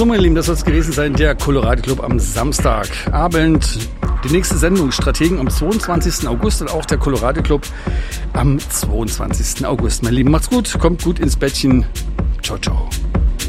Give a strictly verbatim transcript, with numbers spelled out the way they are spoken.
So, meine Lieben, das soll es gewesen sein, der Colorado Club am Samstagabend. Die nächste Sendung Strategen am zweiundzwanzigsten August und auch der Colorado Club am zweiundzwanzigsten August. Meine Lieben, macht's gut, kommt gut ins Bettchen. Ciao, ciao.